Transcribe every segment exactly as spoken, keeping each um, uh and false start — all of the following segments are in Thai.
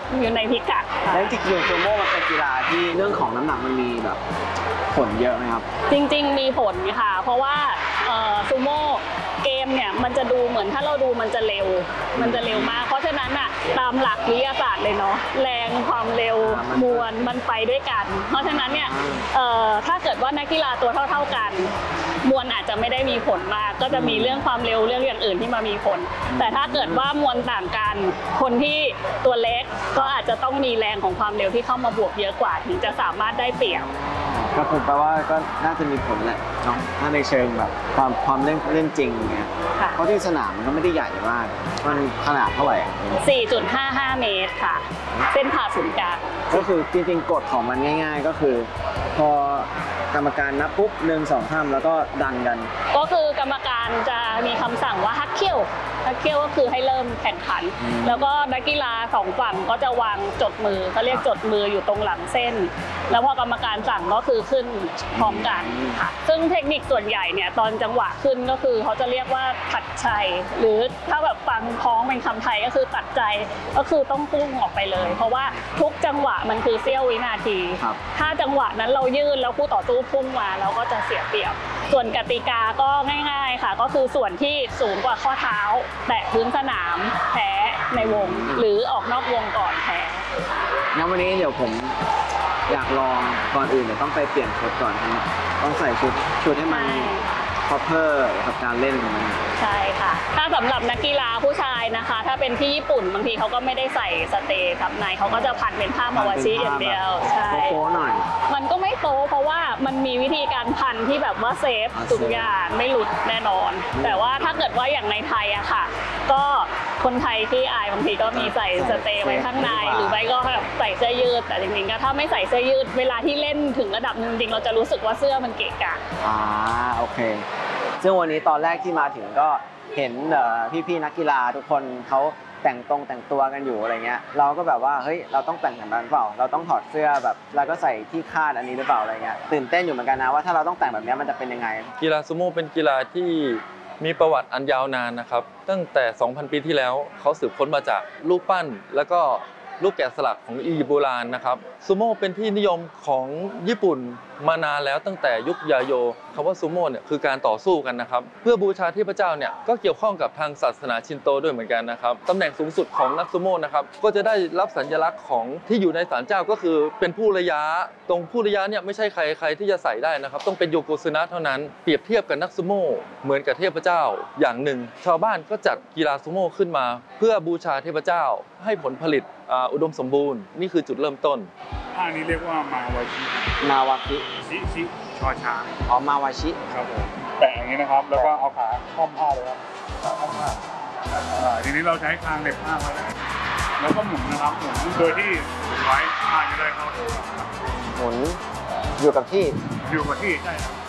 อยู่ในพิกัดแล้วจริงๆซูโม่มันเป็นกีฬาที่เรื่องของน้ำหนักมันมีแบบผลเยอะไหมครับจริงๆมีผลค่ะเพราะว่าซูโม่เกมเนี่ยมันจะดูเหมือนถ้าเราดูมันจะเร็วมันจะเร็วมากเพราะฉะนั้นอ่ะตามหลักวิทยาศาสตร์เลยเนาะแรงความเร็วมวลมันไปด้วยกันเพราะฉะนั้นเนี่ยถ้าเกิดว่านักกีฬาตัวเท่าๆกันมวลอาจจะไม่ได้มีผลมากก็จะมีเรื่องความเร็วเรื่องอย่างอื่นที่มามีผลแต่ถ้าเกิดว่ามวลต่างกันคนที่ตัวเล็กก็อาจจะต้องมีแรงของความเร็วที่เข้ามาบวกเยอะกว่าถึงจะสามารถได้เปรียบก็ผมแปลว่าก็น่าจะมีผลแหละเนาะถ้าในเชิงแบบความความเล่นเล่นจริงเงี้ยเพราะที่สนามมันก็ไม่ได้ใหญ่มากมันขนาดเท่าไหร่สี่จุดห้าห้า เมตรค่ะเส้นผ่าศูนย์กลางก็คือจริงๆกฎของมันง่ายๆก็คือพอกรรมการนับปุ๊บหนึ่งสองห้ามแล้วก็ดันกันก็คือกรรมการจะมีคำสั่งว่าฮักเคิลฮักเคิลก็คือให้เริ่มแข่งขันแล้วก็นักกีฬาสองฝั่งก็จะวางจดมือเขาเรียกจดมืออยู่ตรงหลังเส้นแล้วพอกรรมการสั่งก็คือขึ้นพร้อมกันค่ะซึ่งเทคนิคส่วนใหญ่เนี่ยตอนจังหวะขึ้นก็คือเขาจะเรียกว่าตัดใจหรือถ้าแบบฟังพ้องเป็นคำไทยก็คือตัดใจก็คือต้องพุ่งออกไปเลยเพราะว่าทุกจังหวะมันคือเสี้ยววินาทีถ้าจังหวะนั้นเรายืดแล้วคู่ต่อสู้พุ่งมาเราก็จะเสียเปรียบส่วนกติกาก็ง่ายๆค่ะก็คือส่วนที่สูงกว่าข้อเท้าแตะพื้นสนามแพ้ในวงหรือออกนอกวงก่อนแพ้งั้นวันนี้เดี๋ยวผมอยากลองก่อนอื่นเดี๋ยวต้องไปเปลี่ยนชุดก่อนต้องใส่ชุดชุดให้มันพอเพอร์กับการเล่นของมันใช่ค่ะถ้าสำหรับนักกีฬาผู้ชายนะคะถ้าเป็นที่ญี่ปุ่นบางทีเขาก็ไม่ได้ใส่สเตย์ทับในเขาก็จะพันเป็นผ้ามาวาชิอย่างเดียวใช่โป๊หน่อยมันก็ไม่โป๊เพราะว่ามันมีวิธีการพันที่แบบว่าเซฟทุกอย่างไม่หลุดแน่นอนแต่ว่าถ้าเกิดว่าอย่างในไทยอะค่ะก็คนไทยที่อายบางทีก็มีใส่สเตย์ไว้ข้างในหรือไม่ก็แบบใส่เสื้อยืดแต่จริงๆก็ถ้าไม่ใส่เสื้อยืดเวลาที่เล่นถึงระดับนึงจริงเราจะรู้สึกว่าเสื้อมันเกะกะอ่าโอเคซึ่งวันนี้ตอนแรกที่มาถึงก็เห็นพี่ๆนักกีฬาทุกคนเขาแต่งตรงแต่งตัวกันอยู่อะไรเงี้ยเราก็แบบว่าเฮ้ยเราต้องแต่งแบบนั้นเปล่าเราต้องถอดเสื้อแบบแล้วก็ใส่ที่คาดอันนี้หรือเปล่าอะไรเงี้ยตื่นเต้นอยู่เหมือนกันนะว่าถ้าเราต้องแต่งแบบนี้มันจะเป็นยังไงกีฬาซูโม่เป็นกีฬาที่มีประวัติอันยาวนานนะครับตั้งแต่ สองพัน ปีที่แล้วเขาสืบค้นมาจากรูปปั้นแล้วก็รูปแกะสลักของอียิปต์โบราณนะครับซูโม่เป็นที่นิยมของญี่ปุ่นมานานแล้วตั้งแต่ยุคยาโยคำว่าซูโม่เนี่ยคือการต่อสู้กันนะครับเพื่อบูชาเทพเจ้าเนี่ยก็เกี่ยวข้องกับทางศาสนาชินโตด้วยเหมือนกันนะครับตำแหน่งสูงสุดของนักซูโม่นะครับก็จะได้รับสัญลักษณ์ของที่อยู่ในศาลเจ้าก็คือเป็นผู้ระยะตรงผู้ระยะเนี่ยไม่ใช่ใครใครที่จะใส่ได้นะครับต้องเป็นโยโกซึนะเท่านั้นเปรียบเทียบกับนักซูโม่เหมือนกับเทพเจ้าอย่างหนึ่งชาวบ้านก็จัดกีฬาซูโม่ขึ้นมาเพื่อบูชาเทพเจ้าให้ผลผลิตอุดมสมบูรณ์นี่คือจุดเริ่มต้นท่านี้เรียกว่ามาวาชิมาวาชิชิชิชอช้างอ๋อมาวาชิครับผมแปะอย่างนี้นะครับแล้วก็เอาขาคล่อมผ้าเลยครับคล่อมผ้าทีนี้เราใช้คางเล็บผ้าไว้แล้วก็หมุนนะครับหมุนโดยที่หมุนไว้ผ้าจะได้เข้าตัวหมุนอยู่กับที่อยู่กับที่ใช่ครับ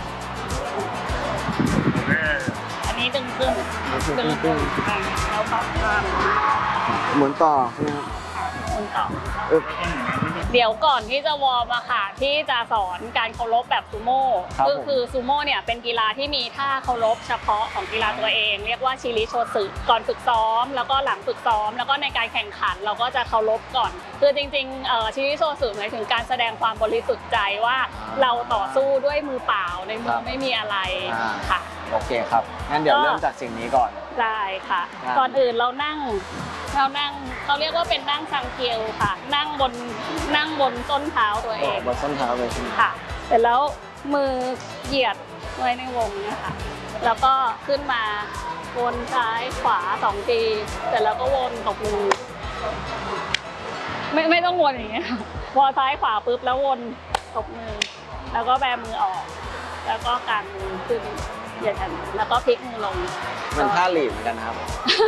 โอเคอันนี้ดึงขึ้นดึงขึ้นแล้วพับข้างหมุนต่อหมุนต่อเดี๋ยวก่อนที่จะวอร์มอะค่ะที่จะสอนการเคารพแบบซูโม่ก็คือซูโม่เนี่ยเป็นกีฬาที่มีท่าเคารพเฉพาะของกีฬาตัวเองเรียกว่าชิริโชสึก่อนฝึกซ้อมแล้วก็หลังฝึกซ้อมแล้วก็ในการแข่งขันเราก็จะเคารพก่อนคือจริงๆชิริโชสึหมายถึงการแสดงความบริสุทธิ์ใจว่าเราต่อสู้ด้วยมือเปล่าในมือไม่มีอะไรค่ะโอเคครับงั้นเดี๋ยวเริ่มจากสิ่งนี้ก่อนได้ค่ะก่อนอื่นเรานั่งเรานั่งเขาเรียกว่าเป็นนั่งซังเกียวค่ะนั่งบนนั่งบนส้นเท้าตัวเองบนส้นเท้าเลยค่ะเสร็จแล้วมือเหยียดไว้ในวงนะคะแล้วก็ขึ้นมาวนซ้ายขวาสองทีเสร็จแล้วก็วนตบมือไม่ไม่ต้องวนอย่างเงี้ยพอซ้ายขวาปุ๊บแล้ววนตบมือแล้วก็แบมือออกแล้วก็กางมือขึ้นอย่างนั้นแล้วก็พลิกมือลงมันท่าหลีเหมือนกันครับ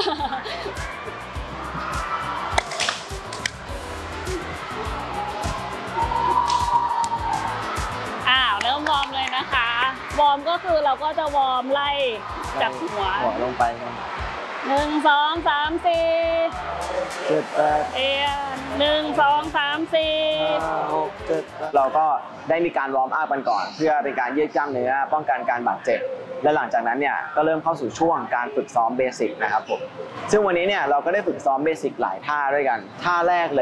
อ้าวเริ่มวอร์มเลยนะคะวอร์มก็คือเราก็จะวอร์มไล่จากหัวหัวลงไปหนึ่งสองสามสี่เจ็ดแปดเอียนหนึ่งสองสามสี่หกเจ็ดเราก็ได้มีการวอร์มอัพกันก่อนเพื่อเป็นการยืดกล้ามเนื้อป้องกันการบาดเจ็บและหลังจากนั้นเนี่ยก็เริ่มเข้าสู่ช่วงการฝึกซ้อมเบสิกนะครับผมซึ่งวันนี้เนี่ยเราก็ได้ฝึกซ้อมเบสิกหลายท่าด้วยกันท่าแรกเลย